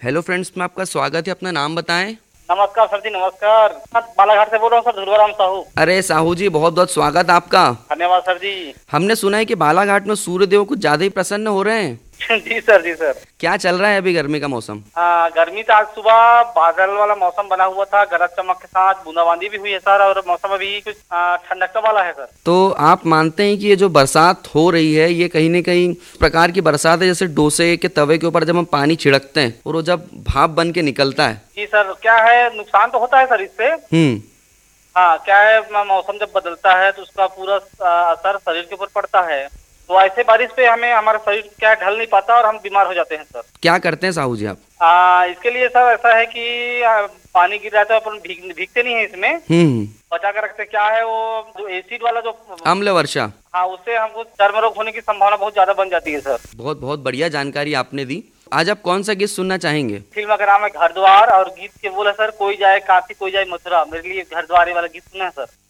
Hello friends, में आपका स्वागत है। अपना नाम बताएं। नमस्कार सर जी, नमस्कार। मैं बालाघाट से बोल रहा हूँ सर, ध्रुवराम साहू। अरे साहू जी, बहुत बहुत स्वागत आपका। धन्यवाद सर जी। हमने सुना है कि बालाघाट में सूर्यदेव कुछ ज्यादा ही प्रसन्न हो रहे हैं। जी सर, जी सर। क्या चल रहा है अभी गर्मी का मौसम? गर्मी तो आज सुबह बादल वाला मौसम बना हुआ था, गरज चमक के साथ बूंदाबांदी भी हुई है सर, और मौसम अभी कुछ ठंडक वाला है सर। तो आप मानते हैं कि ये जो बरसात हो रही है ये कहीं न कहीं प्रकार की बरसात है, जैसे डोसे के तवे के ऊपर जब हम पानी छिड़कते हैं और वो जब भाप बन के निकलता है? जी सर, क्या है, नुकसान तो होता है सर इससे। हाँ, क्या है, मौसम जब बदलता है तो उसका पूरा असर शरीर के ऊपर पड़ता है। तो ऐसे बारिश पे हमें हमारा शरीर क्या है, ढल नहीं पाता और हम बीमार हो जाते हैं सर। क्या करते हैं साहू जी आप? इसके लिए सर ऐसा है कि पानी गिर जाता है, अपन भीगते नहीं है इसमें। बचा कर रखते। क्या है, वो जो एसिड वाला जो अम्ल वर्षा, हाँ, उससे हमको चर्म रोग होने की संभावना बहुत ज्यादा बन जाती है सर। बहुत बहुत बढ़िया जानकारी आपने दी। आज आप कौन सा गीत सुनना चाहेंगे? फिल्म का नाम है घर द्वार, और गीत के बोले सर, कोई जाए काशी कोई जाए मथुरा। मेरे लिए घर द्वार वाला गीत सुना है सर।